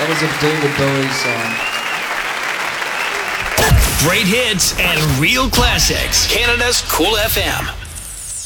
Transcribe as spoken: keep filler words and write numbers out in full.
That was a David Bowie song. Great hits and real classics. Canada's Cool F M.